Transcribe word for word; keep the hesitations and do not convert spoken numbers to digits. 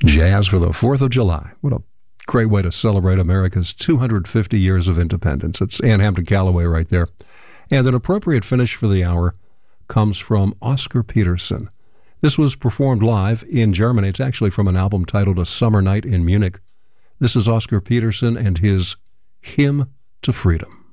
Jazz for the fourth of July. What a great way to celebrate America's two hundred fifty years of independence. It's Ann Hampton Callaway right there. And an appropriate finish for the hour comes from Oscar Peterson. This was performed live in Germany. It's actually from an album titled A Summer Night in Munich. This is Oscar Peterson and his Hymn to Freedom.